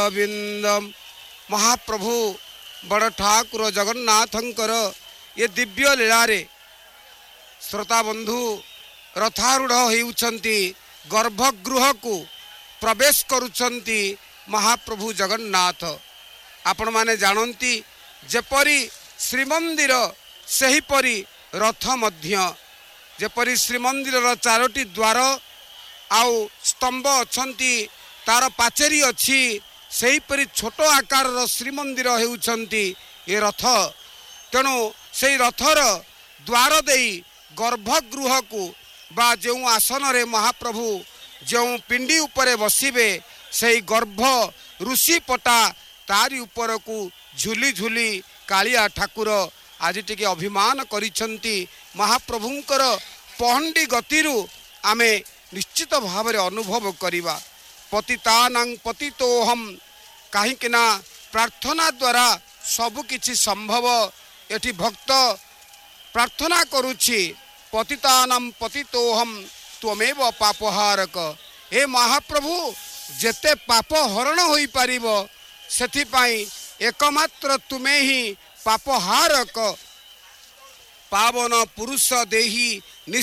गोविंदम महाप्रभु बड़ ठाकुर जगन्नाथंकर ये दिव्य लीला रे श्रोता बंधु रथारूढ़ होउछंती गर्भगृह को प्रवेश करुछंती महाप्रभु जगन्नाथ। आपण माने जानती जेपरी श्रीमंदिर सेहीपरी रथ मध्य जेपरी श्रीमंदिर चारोटी द्वार आउ स्तंभ अच्छी तार पाचेरी अच्छी सेहीपरी छोट आकार श्रीमंदिर होउछंती ये रथ। तेणु से रथर द्वार देई गर्भगृह को बा जो आसन रे महाप्रभु जो पिंडी उपरे बसिबे से गर्भ ऋषि पटा तारी उपर को झुली झुली कालिया ठाकुर आज टिके अभिमान करिछंती। महाप्रभुंकर पहंडी गतिरु आमे निश्चित भाव रे अनुभव करिबा। पतितानां पतितोहम काहीकिना प्रार्थना द्वारा सब किछि संभव। एठी भक्त प्रार्थना करुछि पतितानां पतितोहम त्वमेव पापहारक। हे महाप्रभु जेते पाप हरण होई पारिबो सेथिपाई एकमात्र तुमे ही पापहारक। पावन पुरुष देही